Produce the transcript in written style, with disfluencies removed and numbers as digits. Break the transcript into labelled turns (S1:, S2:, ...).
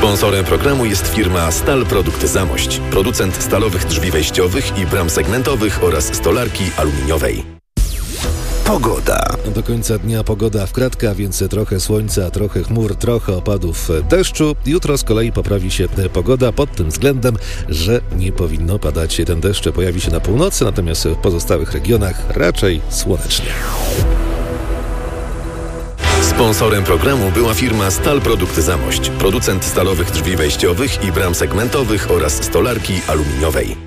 S1: Sponsorem programu jest firma Stal Produkty Zamość, producent stalowych drzwi wejściowych i bram segmentowych oraz stolarki aluminiowej.
S2: Pogoda.
S3: Do końca dnia pogoda w kratka, więc trochę słońca, trochę chmur, trochę opadów deszczu. Jutro z kolei poprawi się pogoda pod tym względem, że nie powinno padać. Ten deszcz pojawi się na północy, natomiast w pozostałych regionach raczej słonecznie.
S1: Sponsorem programu była firma Stal Produkty Zamość, producent stalowych drzwi wejściowych i bram segmentowych oraz stolarki aluminiowej.